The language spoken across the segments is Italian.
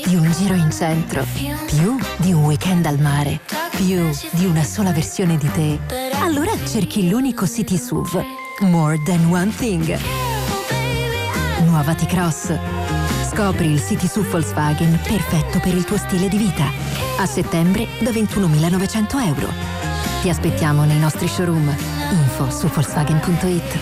di un giro in centro, più di un weekend al mare, più di una sola versione di te. Allora cerchi l'unico City SUV. More than one thing. Nuova T-Cross. Scopri il City SUV Volkswagen perfetto per il tuo stile di vita. A settembre da 21.900 euro. Ti aspettiamo nei nostri showroom. Info su Volkswagen.it.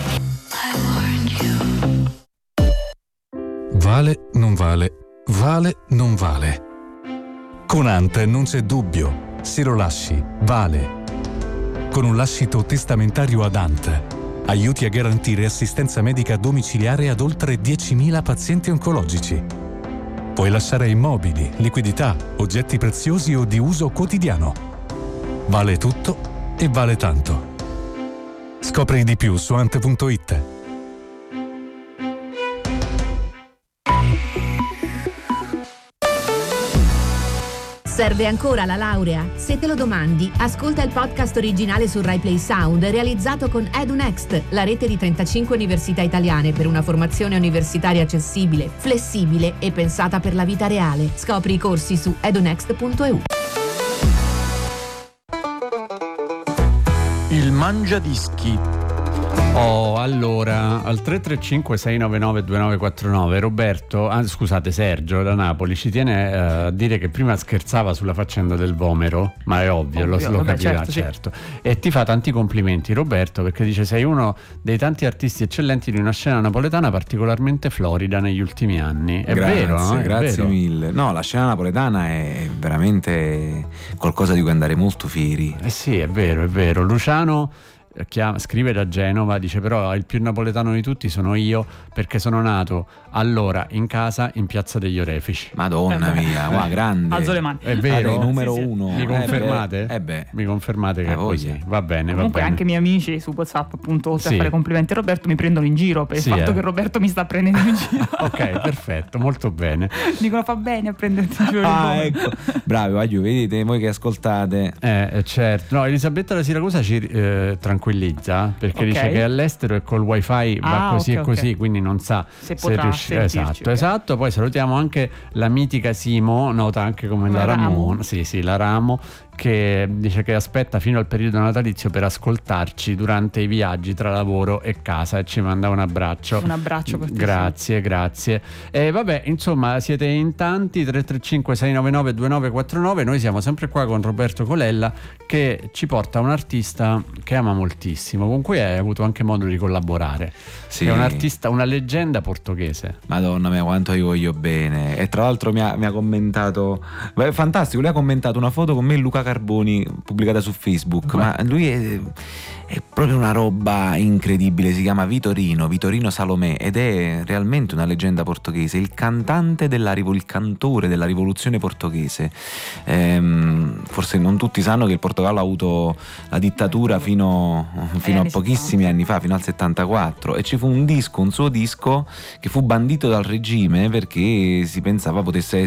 Vale, non vale. Vale, non vale. Con Ant non c'è dubbio. Se lo lasci, vale. Con un lascito testamentario ad Ant, aiuti a garantire assistenza medica domiciliare ad oltre 10.000 pazienti oncologici. Puoi lasciare immobili, liquidità, oggetti preziosi o di uso quotidiano. Vale tutto e vale tanto. Scopri di più su ant.it. Serve ancora la laurea? Se te lo domandi, ascolta il podcast originale su Rai Play Sound realizzato con EduNext, la rete di 35 università italiane per una formazione universitaria accessibile, flessibile e pensata per la vita reale. Scopri i corsi su edunext.eu. Il mangiadischi. Allora, al 335-699-2949 Roberto, scusate, Sergio da Napoli ci tiene a dire che prima scherzava sulla faccenda del vomero, ma è ovvio, lo capirà, certo. Sì. E ti fa tanti complimenti Roberto, perché dice sei uno dei tanti artisti eccellenti di una scena napoletana particolarmente florida negli ultimi anni. È vero, no? Grazie mille. No, la scena napoletana è veramente qualcosa di cui andare molto fieri. Sì, è vero. Luciano scrive da Genova, dice però il più napoletano di tutti sono io, perché sono nato allora in casa in Piazza degli Orefici. Madonna mia, wow, grande. Alzo le mani. È vero? Numero uno. Mi confermate? Mi confermate che è così. Va bene. Comunque anche i miei amici su WhatsApp, appunto, oltre a fare complimenti a Roberto, mi prendono in giro per il fatto che Roberto mi sta prendendo in giro. Ok, perfetto, molto bene. Dicono fa bene a prenderti in giro. Ecco. Bravi, vedete voi che ascoltate. Certo. No, Elisabetta da Siracusa ci tranquillizza, perché dice che all'estero e col wifi va così e così, quindi non sa se riuscirà. Esatto. Poi salutiamo anche la mitica Simo, nota anche come la Ramon. Sì, la Ramo, che dice che aspetta fino al periodo natalizio per ascoltarci durante i viaggi tra lavoro e casa, e ci manda un abbraccio per te. Grazie. E vabbè, insomma, siete in tanti. 335 699 2949. Noi siamo sempre qua con Roberto Colella, che ci porta un artista che ama moltissimo, con cui hai avuto anche modo di collaborare. Sì. È un artista, una leggenda portoghese. Madonna mia, quanto io voglio bene. E tra l'altro mi ha commentato, fantastico, lui ha commentato una foto con me e Luca Carboni pubblicata su Facebook. Ma lui è proprio una roba incredibile. Si chiama Vitorino Salomè, ed è realmente una leggenda portoghese, il cantante il cantore della rivoluzione portoghese. Forse non tutti sanno che il Portogallo ha avuto la dittatura fino a pochissimi anni fa, fino al 74, e ci fu un suo disco che fu bandito dal regime perché si pensava potesse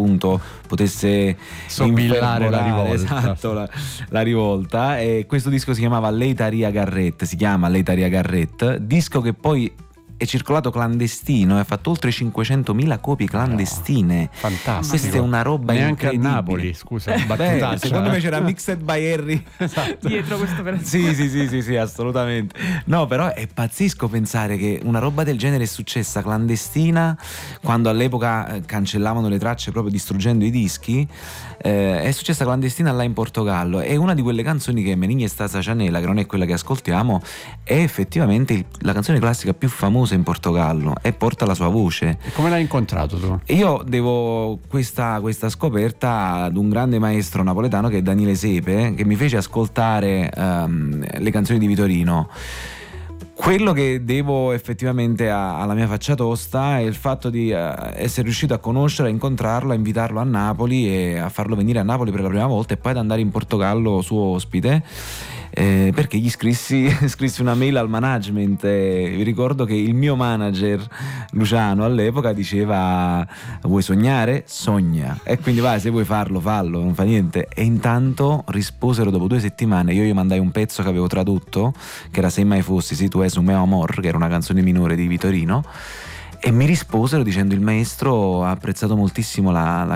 sobillare la rivolta. Esatto, la rivolta. E questo disco si chiama Leitaria Garret, disco che poi è circolato clandestino e ha fatto oltre 500.000 copie clandestine. Fantastico. Questa è una roba neanche incredibile. A Napoli, scusa, secondo me c'era Mixed by Harry dietro questa operazione. Sì, assolutamente. No, però è pazzesco pensare che una roba del genere è successa clandestina, quando all'epoca cancellavano le tracce proprio distruggendo i dischi. È successa clandestina là in Portogallo. È una di quelle canzoni che Meninha Stasa Chanela, che non è quella che ascoltiamo, è effettivamente la canzone classica più famosa in Portogallo, e porta la sua voce. E come l'hai incontrato tu? Io devo questa scoperta ad un grande maestro napoletano che è Daniele Sepe, che mi fece ascoltare le canzoni di Vitorino. Quello che devo effettivamente alla mia faccia tosta è il fatto di essere riuscito a conoscerlo, a incontrarlo, a invitarlo a Napoli e a farlo venire a Napoli per la prima volta, e poi ad andare in Portogallo suo ospite. Perché gli scrissi una mail al management. Vi ricordo che il mio manager Luciano all'epoca diceva: vuoi sognare? Sogna. E quindi vai, se vuoi fallo, non fa niente. E intanto risposero dopo 2 settimane. Io gli mandai un pezzo che avevo tradotto, che era Se mai fossi, se tu es un mio amor, che era una canzone minore di Vitorino, e mi risposero dicendo: il maestro ha apprezzato moltissimo la